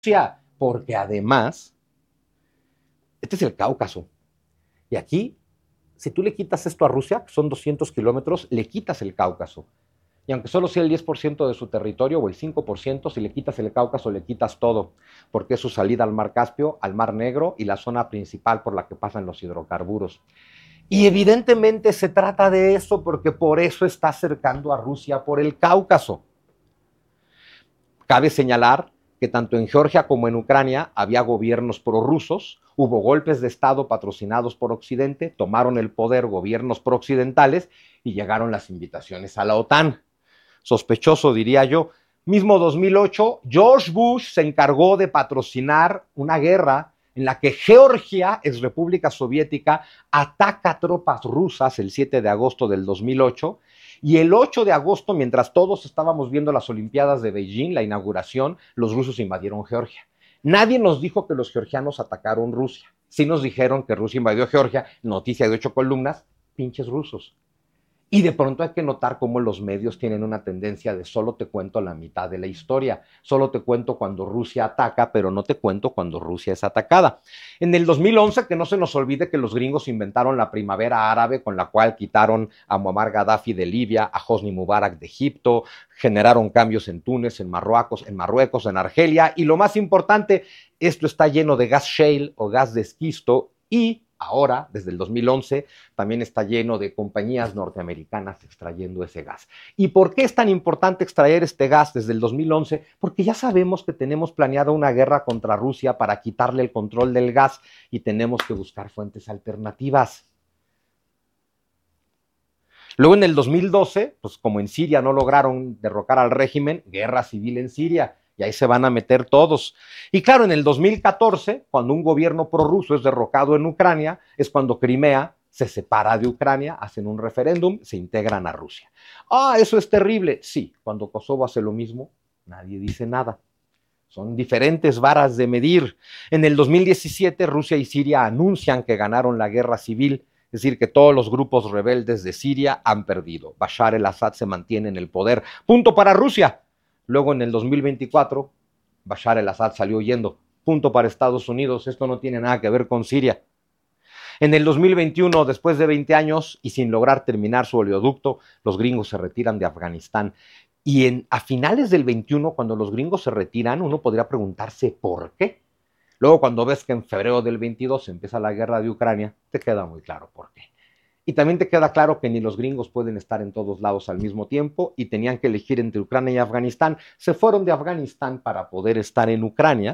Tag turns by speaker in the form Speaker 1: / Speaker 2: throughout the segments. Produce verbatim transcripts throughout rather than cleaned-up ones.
Speaker 1: Rusia, porque además, este es el Cáucaso. Y aquí, si tú le quitas esto a Rusia, que son doscientos kilómetros, le quitas el Cáucaso. Y aunque solo sea el diez por ciento de su territorio o el cinco por ciento, si le quitas el Cáucaso, le quitas todo, porque es su salida al Mar Caspio, al Mar Negro y la zona principal por la que pasan los hidrocarburos. Y evidentemente se trata de eso porque por eso está acercando a Rusia por el Cáucaso. Cabe señalar que tanto en Georgia como en Ucrania había gobiernos prorrusos, hubo golpes de Estado patrocinados por Occidente, tomaron el poder gobiernos prooccidentales y llegaron las invitaciones a la OTAN. Sospechoso, diría yo. Mismo dos mil ocho, George Bush se encargó de patrocinar una guerra en la que Georgia, ex república soviética, ataca tropas rusas el siete de agosto del dos mil ocho, y el ocho de agosto, mientras todos estábamos viendo las Olimpiadas de Beijing, la inauguración, los rusos invadieron Georgia. Nadie nos dijo que los georgianos atacaron Rusia. Sí nos dijeron que Rusia invadió Georgia, noticia de ocho columnas, pinches rusos. Y de pronto hay que notar cómo los medios tienen una tendencia de solo te cuento la mitad de la historia, solo te cuento cuando Rusia ataca, pero no te cuento cuando Rusia es atacada. En el dos mil once, que no se nos olvide que los gringos inventaron la primavera árabe, con la cual quitaron a Muammar Gaddafi de Libia, a Hosni Mubarak de Egipto, generaron cambios en Túnez, en Marruecos, en Marruecos, en Argelia, y lo más importante, esto está lleno de gas shale o gas de esquisto, y ahora, desde el dos mil once, también está lleno de compañías norteamericanas extrayendo ese gas. ¿Y por qué es tan importante extraer este gas desde el dos mil once? Porque ya sabemos que tenemos planeada una guerra contra Rusia para quitarle el control del gas y tenemos que buscar fuentes alternativas. Luego en el dos mil doce, pues como en Siria no lograron derrocar al régimen, guerra civil en Siria. Y ahí se van a meter todos. Y claro, en el dos mil catorce, cuando un gobierno prorruso es derrocado en Ucrania, es cuando Crimea se separa de Ucrania, hacen un referéndum, se integran a Rusia. Ah, eso es terrible. Sí, cuando Kosovo hace lo mismo, nadie dice nada. Son diferentes varas de medir. En el dos mil diecisiete, Rusia y Siria anuncian que ganaron la guerra civil, es decir, que todos los grupos rebeldes de Siria han perdido. Bashar el-Assad se mantiene en el poder. Punto para Rusia. Luego en el dos mil veinticuatro, Bashar el-Assad salió huyendo. Punto para Estados Unidos, esto no tiene nada que ver con Siria. En el dos mil veintiuno, después de veinte años y sin lograr terminar su oleoducto, los gringos se retiran de Afganistán. Y en, a finales del veintiuno, cuando los gringos se retiran, uno podría preguntarse por qué. Luego cuando ves que en febrero del veintidós empieza la guerra de Ucrania, te queda muy claro por qué. Y también te queda claro que ni los gringos pueden estar en todos lados al mismo tiempo y tenían que elegir entre Ucrania y Afganistán. Se fueron de Afganistán para poder estar en Ucrania.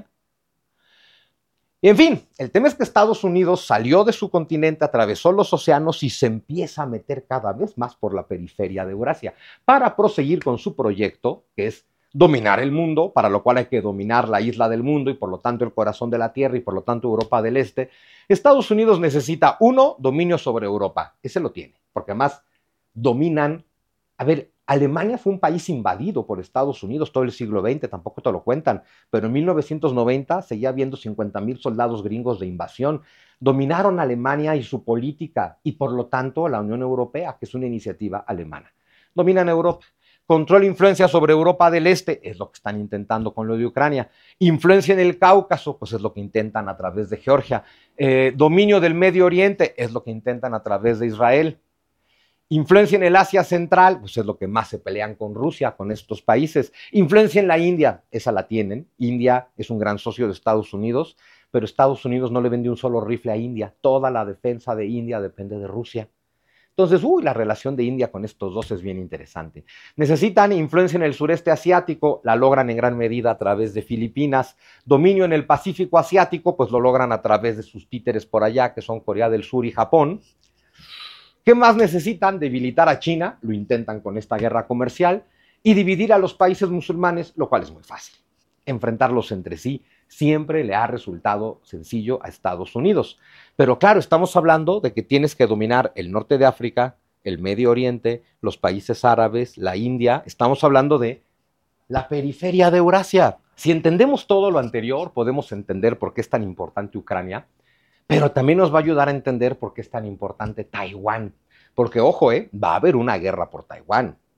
Speaker 1: Y en fin, el tema es que Estados Unidos salió de su continente, atravesó los océanos y se empieza a meter cada vez más por la periferia de Eurasia para proseguir con su proyecto, que es dominar el mundo, para lo cual hay que dominar la isla del mundo y por lo tanto el corazón de la Tierra y por lo tanto Europa del Este. Estados Unidos necesita, uno, dominio sobre Europa. Ese lo tiene, porque además dominan. A ver, Alemania fue un país invadido por Estados Unidos todo el siglo veinte, tampoco te lo cuentan, pero en mil novecientos noventa seguía habiendo cincuenta mil soldados gringos de invasión. Dominaron Alemania y su política y por lo tanto la Unión Europea, que es una iniciativa alemana. Dominan Europa. Control e influencia sobre Europa del Este, es lo que están intentando con lo de Ucrania. Influencia en el Cáucaso, pues es lo que intentan a través de Georgia. Eh, dominio del Medio Oriente, es lo que intentan a través de Israel. Influencia en el Asia Central, pues es lo que más se pelean con Rusia, con estos países. Influencia en la India, esa la tienen. India es un gran socio de Estados Unidos, pero Estados Unidos no le vende un solo rifle a India. Toda la defensa de India depende de Rusia. Entonces, uy, la relación de India con estos dos es bien interesante. Necesitan influencia en el sureste asiático, la logran en gran medida a través de Filipinas. Dominio en el Pacífico asiático, pues lo logran a través de sus títeres por allá, que son Corea del Sur y Japón. ¿Qué más necesitan? Debilitar a China, lo intentan con esta guerra comercial, y dividir a los países musulmanes, lo cual es muy fácil. Enfrentarlos entre sí siempre le ha resultado sencillo a Estados Unidos. Pero claro, estamos hablando de que tienes que dominar el norte de África, el Medio Oriente, los países árabes, la India. Estamos hablando de la periferia de Eurasia. Si entendemos todo lo anterior, podemos entender por qué es tan importante Ucrania, pero también nos va a ayudar a entender por qué es tan importante Taiwán. Porque, ojo, eh, va a haber una guerra por Taiwán.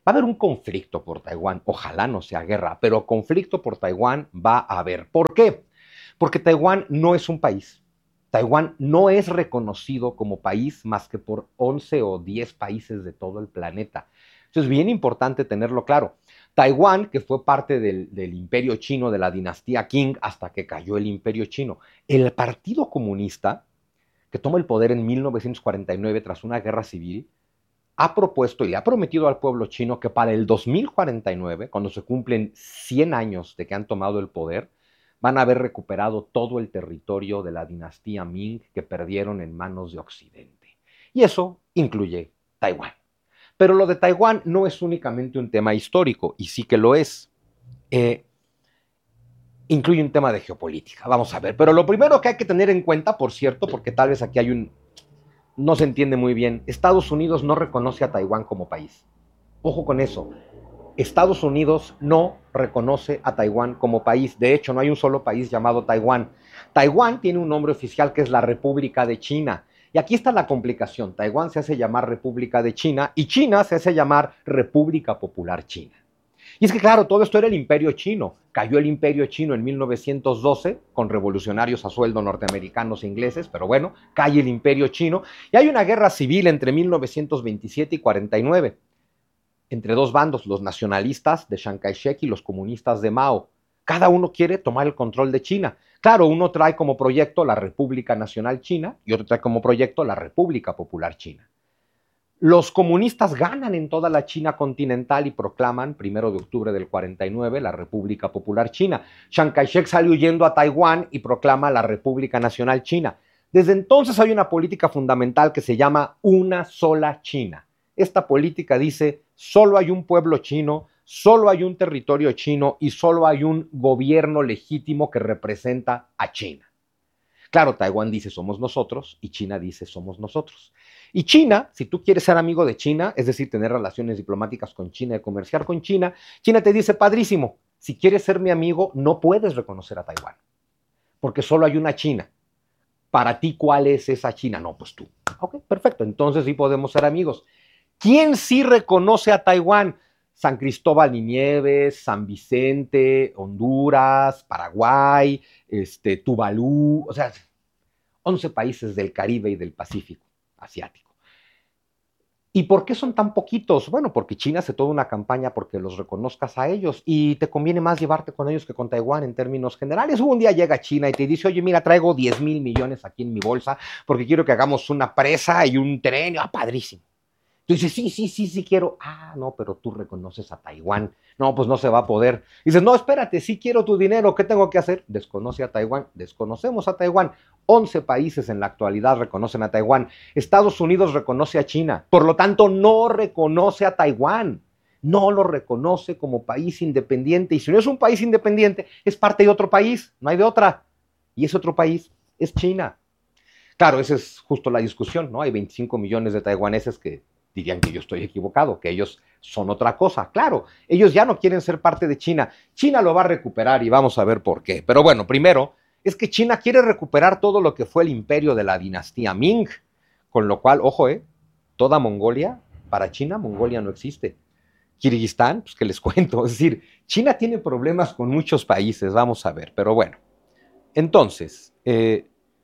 Speaker 1: a haber un conflicto por Taiwán. Ojalá no sea guerra, pero conflicto por Taiwán va a haber. ¿Por qué? Porque Taiwán no es un país. Taiwán no es reconocido como país más que por once o diez países de todo el planeta. Eso es bien importante tenerlo claro. Taiwán, que fue parte del, del imperio chino, de la dinastía Qing, hasta que cayó el imperio chino. El Partido Comunista, que toma el poder en mil novecientos cuarenta y nueve tras una guerra civil, ha propuesto y le ha prometido al pueblo chino que para el dos mil cuarenta y nueve, cuando se cumplen cien años de que han tomado el poder, van a haber recuperado todo el territorio de la dinastía Ming que perdieron en manos de Occidente. Y eso incluye Taiwán. Pero lo de Taiwán no es únicamente un tema histórico, y sí que lo es. Eh, incluye un tema de geopolítica, vamos a ver. Pero lo primero que hay que tener en cuenta, por cierto, porque tal vez aquí hay un... no se entiende muy bien, Estados Unidos no reconoce a Taiwán como país. Ojo con eso. Estados Unidos no reconoce a Taiwán como país. De hecho, no hay un solo país llamado Taiwán. Taiwán tiene un nombre oficial que es la República de China. Y aquí está la complicación. Taiwán se hace llamar República de China y China se hace llamar República Popular China. Y es que, claro, todo esto era el imperio chino. Cayó el imperio chino en mil novecientos doce con revolucionarios a sueldo norteamericanos e ingleses, pero bueno, cae el imperio chino y hay una guerra civil entre mil novecientos veintisiete y cuarenta y nueve. Entre dos bandos, los nacionalistas de Chiang Kai-shek y los comunistas de Mao. Cada uno quiere tomar el control de China. Claro, uno trae como proyecto la República Nacional China y otro trae como proyecto la República Popular China. Los comunistas ganan en toda la China continental y proclaman, primero de octubre del cuarenta y nueve, la República Popular China. Chiang Kai-shek sale huyendo a Taiwán y proclama la República Nacional China. Desde entonces hay una política fundamental que se llama una sola China. Esta política dice, solo hay un pueblo chino, solo hay un territorio chino y solo hay un gobierno legítimo que representa a China. Claro, Taiwán dice somos nosotros y China dice somos nosotros. Y China, si tú quieres ser amigo de China, es decir, tener relaciones diplomáticas con China y comerciar con China, China te dice, padrísimo, si quieres ser mi amigo, no puedes reconocer a Taiwán, porque solo hay una China. Para ti, ¿cuál es esa China? No, pues tú. Ok, perfecto, entonces sí podemos ser amigos. ¿Quién sí reconoce a Taiwán? San Cristóbal y Nieves, San Vicente, Honduras, Paraguay, este, Tuvalu, o sea, once países del Caribe y del Pacífico asiático. ¿Y por qué son tan poquitos? Bueno, porque China hace toda una campaña porque los reconozcas a ellos y te conviene más llevarte con ellos que con Taiwán en términos generales. Un día llega China y te dice, oye, mira, traigo diez mil millones aquí en mi bolsa porque quiero que hagamos una presa y un tren. Ah, padrísimo. Tú dices, sí, sí, sí, sí quiero. Ah, no, pero tú reconoces a Taiwán. No, pues no se va a poder. Dices, no, espérate, sí quiero tu dinero. ¿Qué tengo que hacer? Desconoce a Taiwán. Desconocemos a Taiwán. once países en la actualidad reconocen a Taiwán. Estados Unidos reconoce a China. Por lo tanto, no reconoce a Taiwán. No lo reconoce como país independiente. Y si no es un país independiente, es parte de otro país. No hay de otra. Y ese otro país es China. Claro, esa es justo la discusión, ¿no? Hay veinticinco millones de taiwaneses que dirían que yo estoy equivocado, que ellos son otra cosa. Claro, ellos ya no quieren ser parte de China. China lo va a recuperar y vamos a ver por qué. Pero bueno, primero, es que China quiere recuperar todo lo que fue el imperio de la dinastía Ming, con lo cual, ojo, eh, toda Mongolia, para China, Mongolia no existe. Kirguistán, pues que les cuento, es decir, China tiene problemas con muchos países, vamos a ver, pero bueno. Entonces, eh,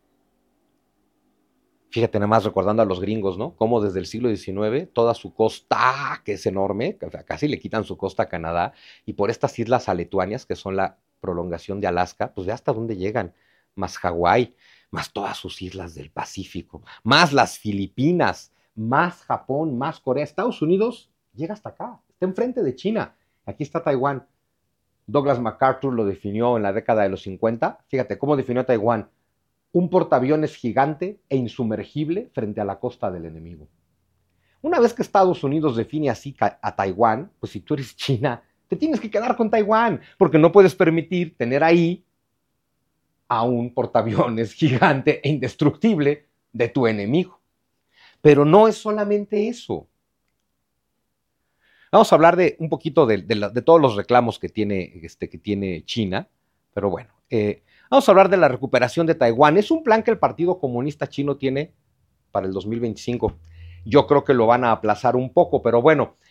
Speaker 1: fíjate nada más recordando a los gringos, ¿no? Cómo desde el siglo diecinueve toda su costa, que es enorme, casi le quitan su costa a Canadá, y por estas islas aletuáneas, que son la prolongación de Alaska, pues ya hasta dónde llegan, más Hawái, más todas sus islas del Pacífico, más las Filipinas, más Japón, más Corea. Estados Unidos llega hasta acá, está enfrente de China. Aquí está Taiwán. Douglas MacArthur lo definió en la década de los cincuenta. Fíjate, ¿cómo definió Taiwán? Un portaaviones gigante e insumergible frente a la costa del enemigo. Una vez que Estados Unidos define así a Taiwán, pues si tú eres China, te tienes que quedar con Taiwán, porque no puedes permitir tener ahí a un portaaviones gigante e indestructible de tu enemigo. Pero no es solamente eso. Vamos a hablar de un poquito de, de, la, de todos los reclamos que tiene, este, que tiene China, pero bueno, eh, vamos a hablar de la recuperación de Taiwán. Es un plan que el Partido Comunista Chino tiene para el dos mil veinticinco. Yo creo que lo van a aplazar un poco, pero bueno,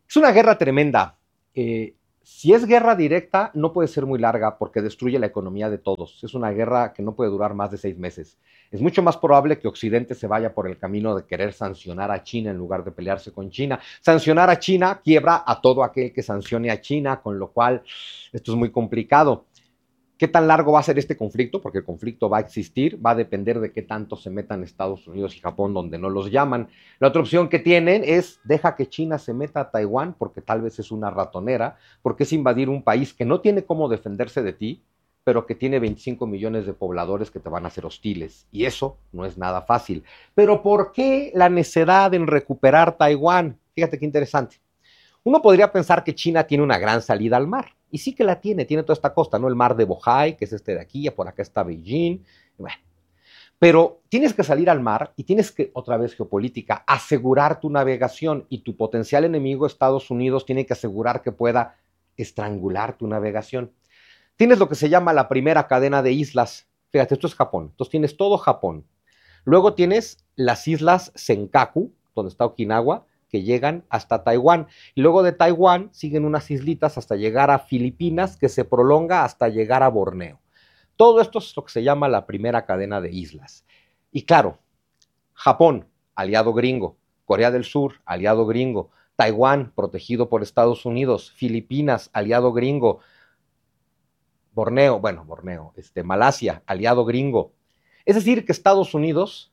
Speaker 1: Es una guerra tremenda. Eh, si es guerra directa, no puede ser muy larga porque destruye la economía de todos. Es una guerra que no puede durar más de seis meses. Es mucho más probable que Occidente se vaya por el camino de querer sancionar a China en lugar de pelearse con China. Sancionar a China quiebra a todo aquel que sancione a China, con lo cual esto es muy complicado. ¿Qué tan largo va a ser este conflicto? Porque el conflicto va a existir, va a depender de qué tanto se metan Estados Unidos y Japón donde no los llaman. La otra opción que tienen es deja que China se meta a Taiwán porque tal vez es una ratonera, porque es invadir un país que no tiene cómo defenderse de ti, pero que tiene veinticinco millones de pobladores que te van a ser hostiles. Y eso no es nada fácil. Pero ¿por qué la necedad en recuperar Taiwán? Fíjate qué interesante. Uno podría pensar que China tiene una gran salida al mar, y sí que la tiene, tiene toda esta costa, ¿no? El mar de Bohai, que es este de aquí, y por acá está Beijing, bueno. Pero tienes que salir al mar y tienes que, otra vez geopolítica, asegurar tu navegación, y tu potencial enemigo, Estados Unidos, tiene que asegurar que pueda estrangular tu navegación. Tienes lo que se llama la primera cadena de islas. Fíjate, esto es Japón. Entonces tienes todo Japón. Luego tienes las islas Senkaku, donde está Okinawa, que llegan hasta Taiwán. Y luego de Taiwán siguen unas islitas hasta llegar a Filipinas, que se prolonga hasta llegar a Borneo. Todo esto es lo que se llama la primera cadena de islas. Y claro, Japón, aliado gringo. Corea del Sur, aliado gringo. Taiwán, protegido por Estados Unidos. Filipinas, aliado gringo. Borneo, bueno, Borneo, este, Malasia, aliado gringo. Es decir, que Estados Unidos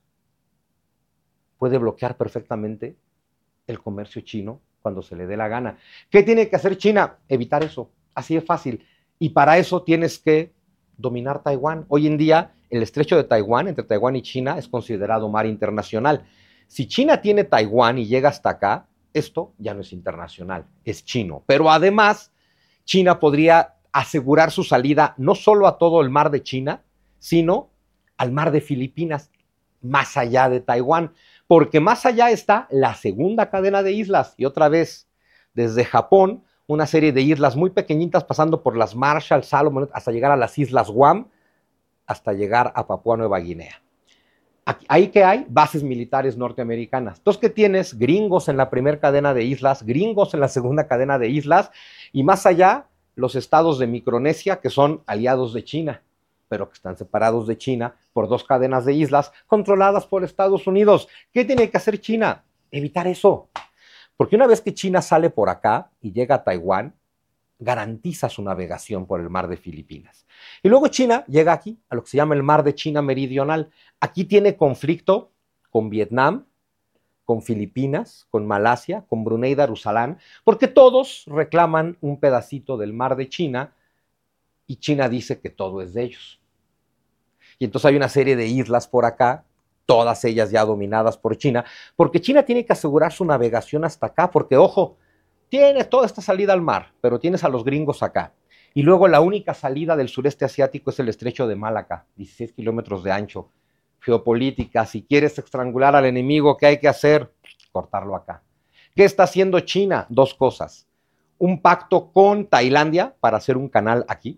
Speaker 1: puede bloquear perfectamente el comercio chino cuando se le dé la gana. ¿Qué tiene que hacer China? Evitar eso. Así es fácil. Y para eso tienes que dominar Taiwán. Hoy en día, el estrecho de Taiwán, entre Taiwán y China, es considerado mar internacional. Si China tiene Taiwán y llega hasta acá, esto ya no es internacional, es chino. Pero además, China podría asegurar su salida no solo a todo el mar de China, sino al mar de Filipinas, más allá de Taiwán, porque más allá está la segunda cadena de islas, y otra vez, desde Japón, una serie de islas muy pequeñitas, pasando por las Marshall, Salomón, hasta llegar a las islas Guam, hasta llegar a Papúa Nueva Guinea. Aquí, ahí que hay bases militares norteamericanas. Entonces, ¿qué tienes? Gringos en la primera cadena de islas, gringos en la segunda cadena de islas, y más allá, los estados de Micronesia, que son aliados de China, pero que están separados de China por dos cadenas de islas controladas por Estados Unidos. ¿Qué tiene que hacer China? Evitar eso. Porque una vez que China sale por acá y llega a Taiwán, garantiza su navegación por el mar de Filipinas. Y luego China llega aquí, a lo que se llama el mar de China Meridional. Aquí tiene conflicto con Vietnam, con Filipinas, con Malasia, con Brunei Darussalam, porque todos reclaman un pedacito del mar de China, y China dice que todo es de ellos. Y entonces hay una serie de islas por acá, todas ellas ya dominadas por China, porque China tiene que asegurar su navegación hasta acá, porque ojo, tienes toda esta salida al mar, pero tienes a los gringos acá. Y luego la única salida del sureste asiático es el estrecho de Malaca, dieciséis kilómetros de ancho. Geopolítica, si quieres estrangular al enemigo, ¿qué hay que hacer? Cortarlo acá. ¿Qué está haciendo China? Dos cosas. Un pacto con Tailandia para hacer un canal aquí,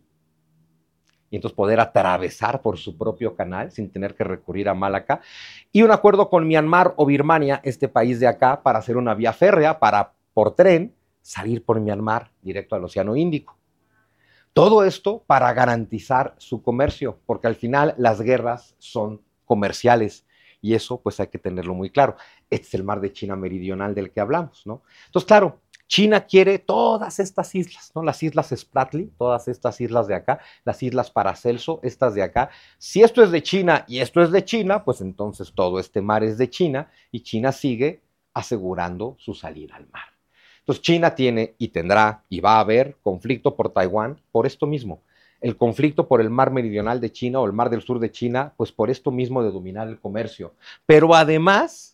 Speaker 1: y entonces poder atravesar por su propio canal sin tener que recurrir a Malaca, y un acuerdo con Myanmar o Birmania, este país de acá, para hacer una vía férrea, para por tren salir por Myanmar directo al Océano Índico. Todo esto para garantizar su comercio, porque al final las guerras son comerciales, y eso pues hay que tenerlo muy claro. Este es el mar de China Meridional del que hablamos, ¿no? Entonces, claro, China quiere todas estas islas, ¿no? Las islas Spratly, todas estas islas de acá, las islas Paracelso, estas de acá. Si esto es de China y esto es de China, pues entonces todo este mar es de China, y China sigue asegurando su salida al mar. Entonces China tiene y tendrá y va a haber conflicto por Taiwán por esto mismo. El conflicto por el mar meridional de China o el mar del sur de China, pues por esto mismo de dominar el comercio. Pero además,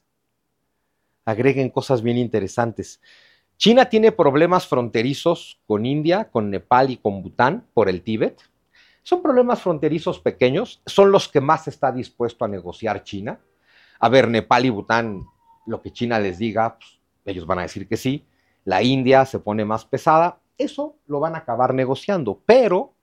Speaker 1: agreguen cosas bien interesantes. China tiene problemas fronterizos con India, con Nepal y con Bután por el Tíbet. Son problemas fronterizos pequeños, son los que más está dispuesto a negociar China. A ver, Nepal y Bután, lo que China les diga, pues, ellos van a decir que sí. La India se pone más pesada, eso lo van a acabar negociando, pero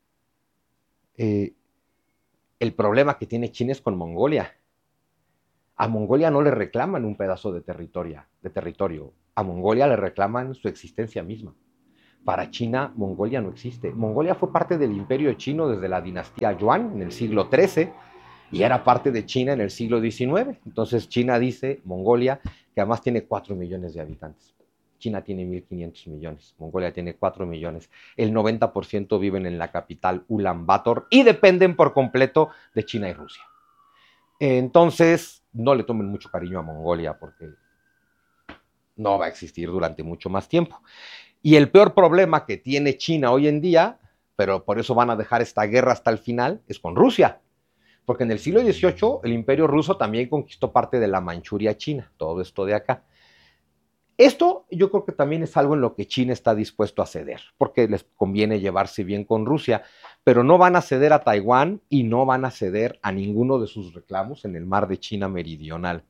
Speaker 1: eh, el problema que tiene China es con Mongolia. A Mongolia no le reclaman un pedazo de territorio, de territorio. A Mongolia le reclaman su existencia misma. Para China, Mongolia no existe. Mongolia fue parte del imperio chino desde la dinastía Yuan en el siglo trece y era parte de China en el siglo diecinueve. Entonces China dice, Mongolia, que además tiene cuatro millones de habitantes. China tiene mil quinientos millones, Mongolia tiene cuatro millones. El noventa por ciento viven en la capital Ulan Bator y dependen por completo de China y Rusia. Entonces, no le tomen mucho cariño a Mongolia porque no va a existir durante mucho más tiempo. Y el peor problema que tiene China hoy en día, pero por eso van a dejar esta guerra hasta el final, es con Rusia. Porque en el siglo dieciocho el imperio ruso también conquistó parte de la Manchuria china, todo esto de acá. Esto yo creo que también es algo en lo que China está dispuesto a ceder, porque les conviene llevarse bien con Rusia, pero no van a ceder a Taiwán y no van a ceder a ninguno de sus reclamos en el mar de China Meridional.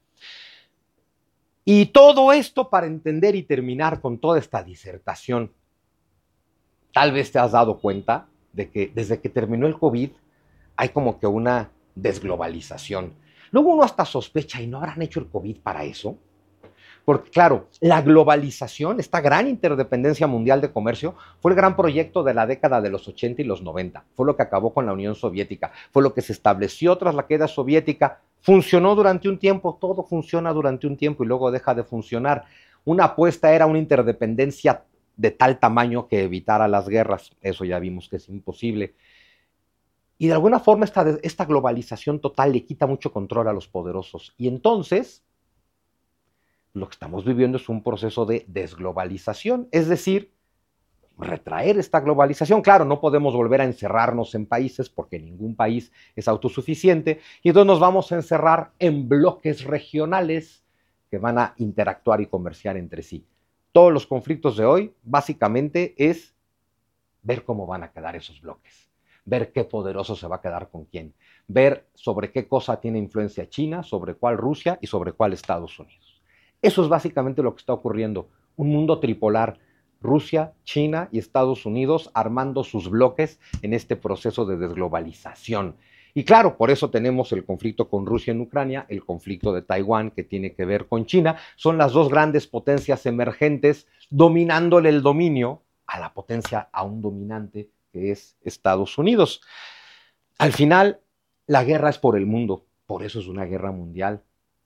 Speaker 1: Y todo esto para entender y terminar con toda esta disertación. Tal vez te has dado cuenta de que desde que terminó el COVID hay como que una desglobalización. Luego uno hasta sospecha, ¿y no habrán hecho el COVID para eso? Porque claro, la globalización, esta gran interdependencia mundial de comercio, fue el gran proyecto de la década de los ochenta y los noventa. Fue lo que acabó con la Unión Soviética. Fue lo que se estableció tras la queda soviética. Funcionó durante un tiempo, todo funciona durante un tiempo y luego deja de funcionar. Una apuesta era una interdependencia de tal tamaño que evitara las guerras. Eso ya vimos que es imposible. Y de alguna forma esta, esta globalización total le quita mucho control a los poderosos. Y entonces lo que estamos viviendo es un proceso de desglobalización, es decir, retraer esta globalización. Claro, no podemos volver a encerrarnos en países porque ningún país es autosuficiente y entonces nos vamos a encerrar en bloques regionales que van a interactuar y comerciar entre sí. Todos los conflictos de hoy básicamente es ver cómo van a quedar esos bloques, ver qué poderoso se va a quedar con quién, ver sobre qué cosa tiene influencia China, sobre cuál Rusia y sobre cuál Estados Unidos. Eso es básicamente lo que está ocurriendo. Un mundo tripolar, Rusia, China y Estados Unidos armando sus bloques en este proceso de desglobalización. Y claro, por eso tenemos el conflicto con Rusia en Ucrania, el conflicto de Taiwán que tiene que ver con China. Son las dos grandes potencias emergentes dominándole el dominio a la potencia aún dominante que es Estados Unidos. Al final, la guerra es por el mundo, por eso es una guerra mundial.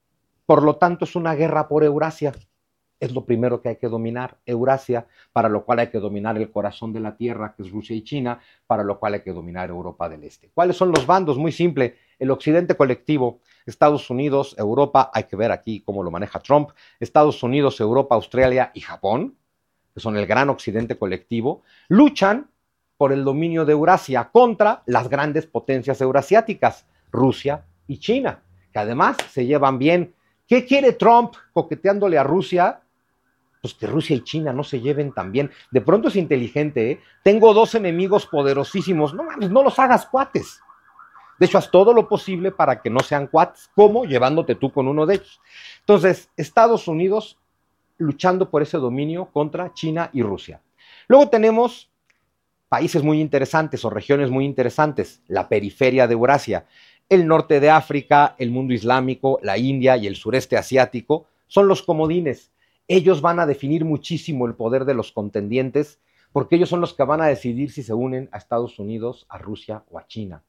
Speaker 1: Por lo tanto, es una guerra por Eurasia. Es lo primero que hay que dominar, Eurasia, para lo cual hay que dominar el corazón de la Tierra, que es Rusia y China, para lo cual hay que dominar Europa del Este. ¿Cuáles son los bandos? Muy simple, el occidente colectivo, Estados Unidos, Europa, hay que ver aquí cómo lo maneja Trump, Estados Unidos, Europa, Australia y Japón, que son el gran occidente colectivo, luchan por el dominio de Eurasia contra las grandes potencias eurasiáticas, Rusia y China, que además se llevan bien. ¿Qué quiere Trump coqueteándole a Rusia? Pues que Rusia y China no se lleven tan bien. De pronto es inteligente, ¿eh? Tengo dos enemigos poderosísimos. No mames, no los hagas cuates. De hecho, haz todo lo posible para que no sean cuates. ¿Cómo? Llevándote tú con uno de ellos. Entonces, Estados Unidos luchando por ese dominio contra China y Rusia. Luego tenemos países muy interesantes o regiones muy interesantes. La periferia de Eurasia. El norte de África, el mundo islámico, la India y el sureste asiático son los comodines. Ellos van a definir muchísimo el poder de los contendientes porque ellos son los que van a decidir si se unen a Estados Unidos, a Rusia o a China.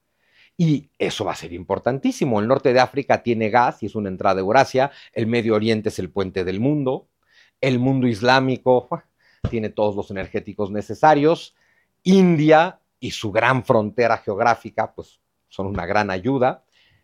Speaker 1: Y eso va a ser importantísimo. El norte de África tiene gas y es una entrada a Eurasia. El Medio Oriente es el puente del mundo. El mundo islámico tiene todos los energéticos necesarios. India y su gran frontera geográfica, pues son una gran ayuda.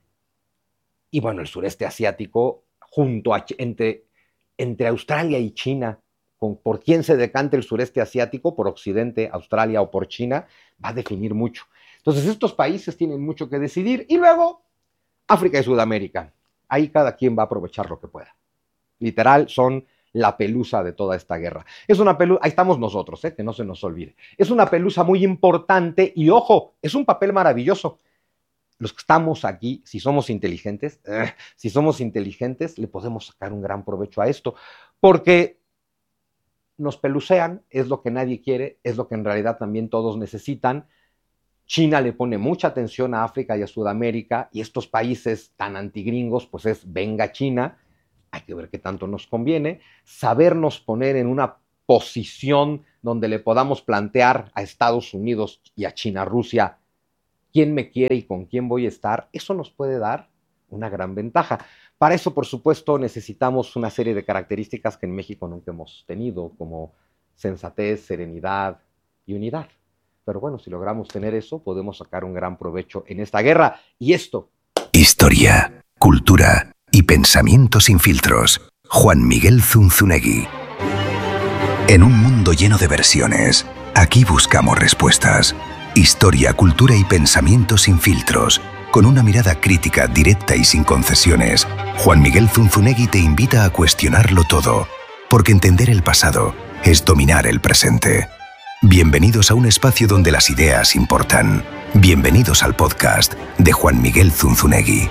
Speaker 1: Y bueno, el sureste asiático, junto a, entre, entre Australia y China, con, por quién se decante el sureste asiático, por Occidente, Australia o por China, va a definir mucho. Entonces estos países tienen mucho que decidir. Y luego, África y Sudamérica. Ahí cada quien va a aprovechar lo que pueda. Literal, son la pelusa de toda esta guerra. Es una pelusa, ahí estamos nosotros, ¿eh? Que no se nos olvide. Es una pelusa muy importante y ojo, es un papel maravilloso. Los que estamos aquí, si somos inteligentes, eh, si somos inteligentes, le podemos sacar un gran provecho a esto, porque nos pelucean, es lo que nadie quiere, es lo que en realidad también todos necesitan, China le pone mucha atención a África y a Sudamérica, y estos países tan antigringos, pues es venga China, hay que ver qué tanto nos conviene, sabernos poner en una posición donde le podamos plantear a Estados Unidos y a China, Rusia, quién me quiere y con quién voy a estar, eso nos puede dar una gran ventaja. Para eso, por supuesto, necesitamos una serie de características que en México nunca hemos tenido, como sensatez, serenidad y unidad. Pero bueno, si logramos tener eso, podemos sacar un gran provecho en esta guerra. Y esto...
Speaker 2: Historia, cultura y pensamiento sin filtros. Juan Miguel Zunzunegui. En un mundo lleno de versiones, aquí buscamos respuestas. Historia, cultura y pensamiento sin filtros. Con una mirada crítica, directa y sin concesiones, Juan Miguel Zunzunegui te invita a cuestionarlo todo, porque entender el pasado es dominar el presente. Bienvenidos a un espacio donde las ideas importan. Bienvenidos al podcast de Juan Miguel Zunzunegui.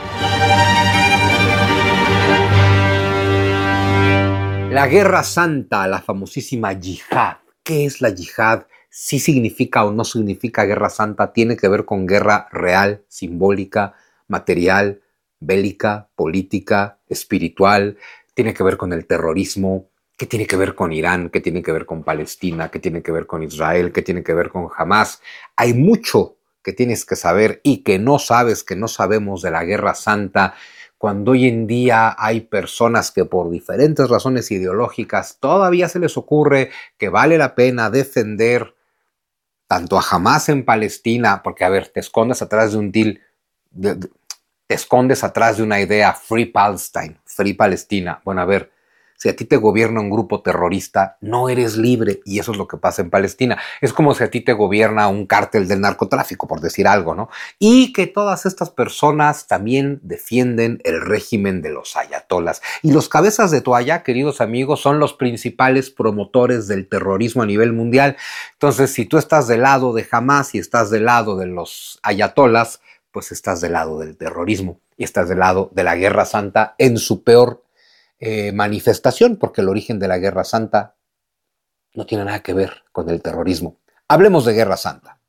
Speaker 1: La Guerra Santa, la famosísima yihad. ¿Qué es la yihad? ¿Sí significa o no significa guerra santa? ¿Tiene que ver con guerra real, simbólica, material, bélica, política, espiritual? ¿Tiene que ver con el terrorismo? ¿Qué tiene que ver con Irán? ¿Qué tiene que ver con Palestina? ¿Qué tiene que ver con Israel? ¿Qué tiene que ver con Hamás? Hay mucho que tienes que saber y que no sabes, que no sabemos de la Guerra Santa, cuando hoy en día hay personas que por diferentes razones ideológicas todavía se les ocurre que vale la pena defender tanto a Hamás en Palestina, porque a ver, te escondes atrás de un deal, de, de, te escondes atrás de una idea Free Palestine, Free Palestina. Bueno, a ver, si a ti te gobierna un grupo terrorista, no eres libre, y eso es lo que pasa en Palestina. Es como si a ti te gobierna un cártel del narcotráfico, por decir algo, ¿no? Y que todas estas personas también defienden el régimen de los ayatolas. Y los cabezas de toalla, queridos amigos, son los principales promotores del terrorismo a nivel mundial. Entonces, si tú estás del lado de Hamás y estás del lado de los ayatolas, pues estás del lado del terrorismo y estás del lado de la Guerra Santa en su peor Eh, manifestación, porque el origen de la Guerra Santa no tiene nada que ver con el terrorismo. Hablemos de Guerra Santa.